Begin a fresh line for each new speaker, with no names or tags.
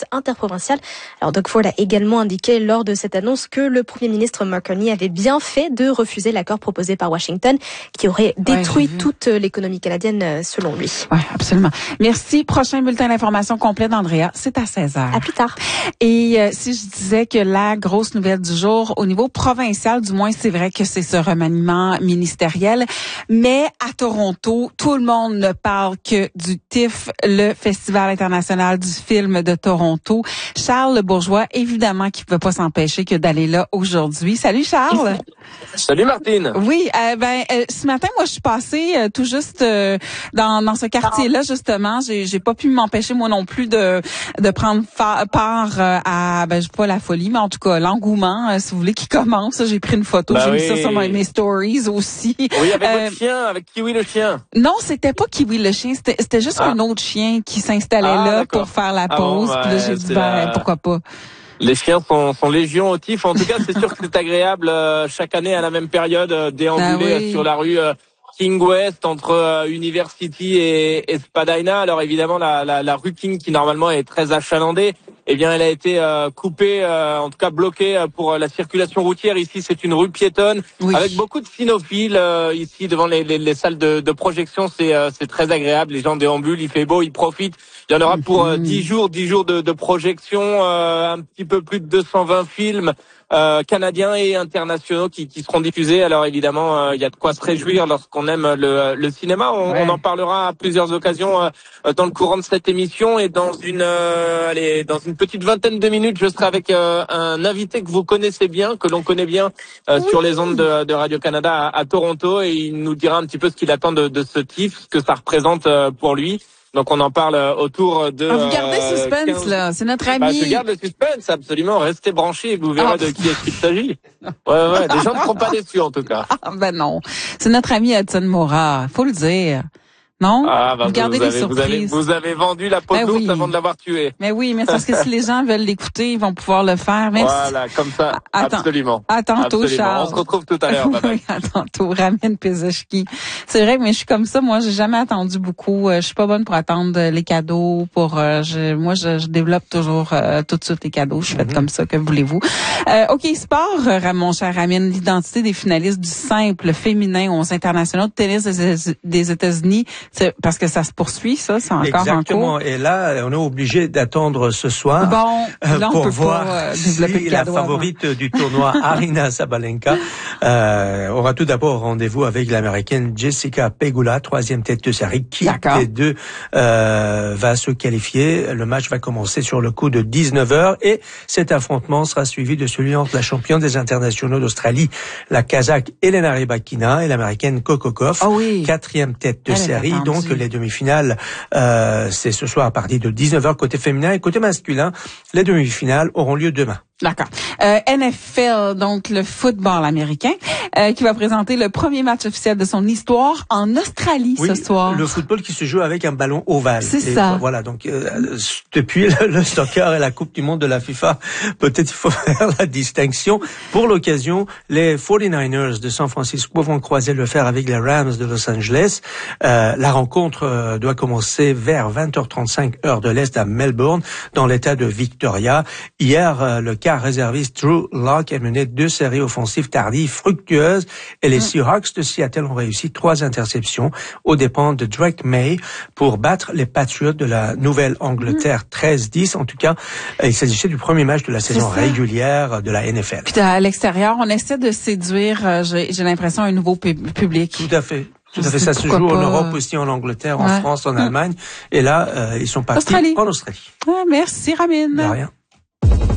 police interprovinciale. Alors Doug Ford a également indiqué lors de cette annonce que le Premier ministre Mark Carney avait bien fait de refuser l'accord proposé par Washington, qui aurait détruit toute l'économie canadienne selon lui.
Oui, absolument. Merci. Prochain bulletin d'information complet d'Andrea, c'est à 16h.
À plus tard.
Et si je disais que la grosse nouvelle du jour, au niveau provincial, du moins, c'est vrai que c'est ce remaniement ministériel, mais à Toronto, tout le monde ne parle que du TIFF, le Festival international du film de Toronto. Charles Bourgeois, évidemment, qui ne pouvait pas s'empêcher que d'aller là aujourd'hui. Salut Charles.
Salut Martine.
Oui, ce matin, moi, je suis passée tout juste dans ce quartier-là, justement. J'ai pas pu m'empêcher, moi non plus, de prendre part à, je sais pas la folie, mais en tout cas, l'engouement, si vous voulez, qui commence. J'ai pris une photo, j'ai mis ça sur mes stories aussi.
Oui, avec votre chien, avec Kiwi le chien.
Non, c'était pas Kiwi le chien, c'était juste un autre chien qui s'installait là pour faire la pause. Puis là, j'ai dit, pourquoi pas.
Les chiens sont légion au TIFF. En tout cas, c'est sûr que c'est agréable chaque année à la même période déambuler sur la rue King West entre University et Spadina. Alors évidemment, la rue King qui normalement est très achalandée, eh bien elle a été coupée, en tout cas bloquée pour la circulation routière. Ici, c'est une rue piétonne avec beaucoup de cynophiles. Ici, devant les salles de projection, c'est très agréable. Les gens déambulent, il fait beau, ils profitent. Il y en aura pour 10 jours de projection, un petit peu plus de 220 films canadiens et internationaux qui seront diffusés. Alors évidemment, il y a de quoi se réjouir lorsqu'on aime le cinéma. On en parlera à plusieurs occasions dans le courant de cette émission. Et dans une petite vingtaine de minutes, je serai avec un invité que vous connaissez bien, que l'on connaît bien sur les ondes de Radio-Canada à Toronto, et il nous dira un petit peu ce qu'il attend de ce TIFF, ce que ça représente pour lui. Donc on en parle autour de...
vous gardez le suspense, là. C'est notre ami.
Je garde le suspense, absolument. Restez branchés et vous verrez de qui est-ce qu'il s'agit. Ouais. Les gens ne seront pas déçus, en tout cas.
Non. C'est notre ami Hudson Mora. Faut le dire. Non?
Vous gardez les surprises. Vous avez vendu la peau de l'ours avant de l'avoir tué.
Mais oui, mais c'est parce que si les gens veulent l'écouter, ils vont pouvoir le faire. Merci.
Voilà, comme ça. Absolument.
À tantôt, Charles.
On se retrouve tout à l'heure.
Oui, à tantôt. Ramin Pezochki. C'est vrai que mais je suis comme ça. Moi, j'ai jamais attendu beaucoup. Je suis pas bonne pour attendre les cadeaux. Je développe toujours tout de suite les cadeaux. Je suis faite comme ça. Que voulez-vous? OK, sport, mon cher Ramin. L'identité des finalistes du simple féminin aux internationaux de tennis des États-Unis. C'est parce que ça se poursuit, ça, c'est encore
Exactement.
en cours.
Et là, on est obligé d'attendre ce soir pour voir si la favorite du tournoi, Aryna Sabalenka, aura tout d'abord rendez-vous avec l'Américaine Jessica Pegula, 3e tête de série, qui des deux va se qualifier. Le match va commencer sur le coup de 19h et cet affrontement sera suivi de celui entre la championne des internationaux d'Australie, la Kazakh Elena Rybakina, et l'Américaine Coco Gauff, 4e tête de série. Donc les demi-finales, c'est ce soir à partir de 19h côté féminin, et côté masculin, les demi-finales auront lieu demain.
D'accord. NFL, donc le football américain, qui va présenter le premier match officiel de son histoire en Australie ce soir.
Le football qui se joue avec un ballon ovale.
C'est ça.
Voilà, donc depuis le soccer et la Coupe du Monde de la FIFA, peut-être il faut faire la distinction. Pour l'occasion, les 49ers de San Francisco vont croiser le fer avec les Rams de Los Angeles. La rencontre doit commencer vers 20h35 heure de l'Est à Melbourne, dans l'État de Victoria. Hier, le quart réserviste Drew Lock a mené 2 séries offensives tardives fructueuses, et les Seahawks de Seattle ont réussi 3 interceptions aux dépens de Drake May pour battre les Patriots de la Nouvelle-Angleterre 13-10. En tout cas, il s'agissait du premier match de la saison régulière de la NFL.
Puis à l'extérieur, on essaie de séduire, j'ai l'impression, un nouveau public.
Tout à fait. Ça se joue en Europe aussi, en Angleterre, en France, en Allemagne. Et là, ils sont partis en Australie.
Merci, Ramin.
De rien.